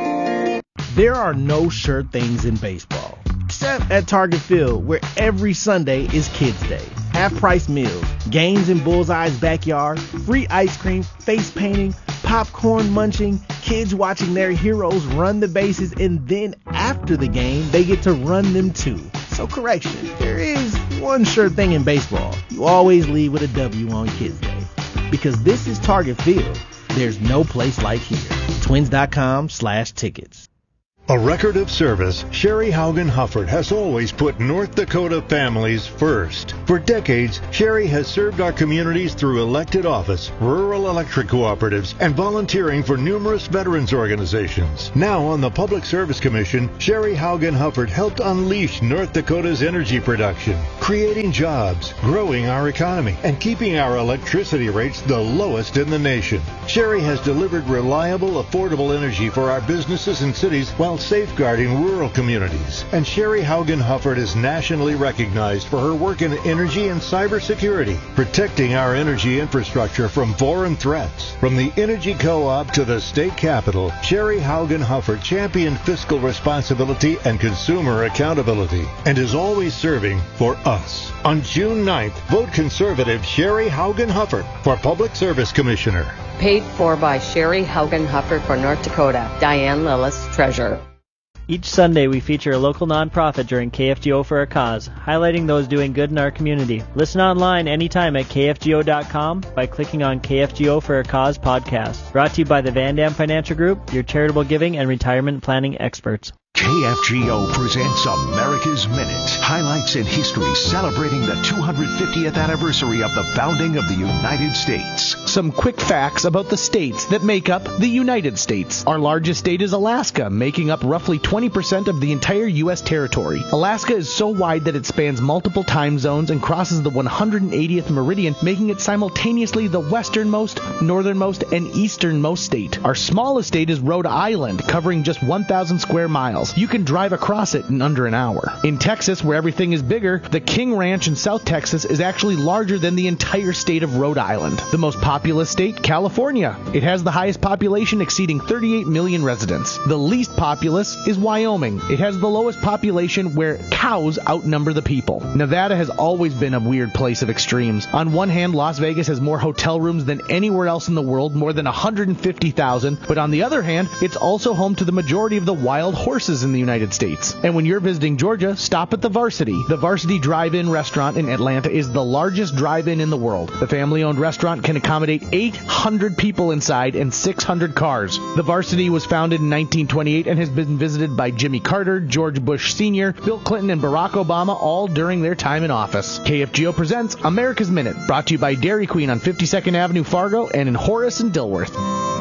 Speaker 11: O.
Speaker 12: There are no sure things in baseball, except at Target Field, where every Sunday is Kids Day. Half-price meals, games in Bullseye's backyard, free ice cream, face painting, popcorn munching, kids watching their heroes run the bases, and then after the game, they get to run them too. So correction, there is one sure thing in baseball. You always leave with a W on Kids Day. Because this is Target Field. There's no place like here. Twins.com slash tickets.
Speaker 27: A record of service, Sherry Haugen Hufford has always put North Dakota families first. For decades, Sherry has served our communities through elected office, rural electric cooperatives, and volunteering for numerous veterans organizations. Now on the Public Service Commission, Sherry Haugen Hufford helped unleash North Dakota's energy production, creating jobs, growing our economy, and keeping our electricity rates the lowest in the nation. Sherry has delivered reliable, affordable energy for our businesses and cities while safeguarding rural communities. And Sherry Haugen Hufford is nationally recognized for her work in energy and cybersecurity, protecting our energy infrastructure from foreign threats. From the Energy Co-op to the state capitol, Sherry Haugen Hufford championed fiscal responsibility and consumer accountability, and is always serving for us. On June ninth, vote conservative Sherry Haugen Hufford for Public Service Commissioner.
Speaker 28: Paid for by Sherry Haugen Hufford for North Dakota. Diane Lillis, Treasurer.
Speaker 29: Each Sunday, we feature a local nonprofit during K F G O for a Cause, highlighting those doing good in our community. Listen online anytime at K F G O dot com by clicking on K F G O for a Cause podcast. Brought to you by the Van Dam Financial Group, your charitable giving and retirement planning experts.
Speaker 3: K F G O presents America's Minute. Highlights in history celebrating the two hundred fiftieth anniversary of the founding of the United States.
Speaker 2: Some quick facts about the states that make up the United States. Our largest state is Alaska, making up roughly twenty percent of the entire U S territory. Alaska is so wide that it spans multiple time zones and crosses the one hundred eightieth meridian, making it simultaneously the westernmost, northernmost, and easternmost state. Our smallest state is Rhode Island, covering just one thousand square miles. You can drive across it in under an hour. In Texas, where everything is bigger, the King Ranch in South Texas is actually larger than the entire state of Rhode Island. The most populous state, California. It has the highest population, exceeding thirty-eight million residents. The least populous is Wyoming. It has the lowest population, where cows outnumber the people. Nevada has always been a weird place of extremes. On one hand, Las Vegas has more hotel rooms than anywhere else in the world, more than one hundred fifty thousand, but on the other hand, it's also home to the majority of the wild horses places in the United States. And when you're visiting Georgia, stop at the Varsity. The Varsity Drive-In Restaurant in Atlanta is the largest drive-in in the world. The family-owned restaurant can accommodate eight hundred people inside and six hundred cars. The Varsity was founded in nineteen twenty-eight and has been visited by Jimmy Carter, George Bush Senior, Bill Clinton, and Barack Obama, all during their time in office. K F G O presents America's Minute, brought to you by Dairy Queen on fifty-second Avenue, Fargo, and in Horace and Dilworth.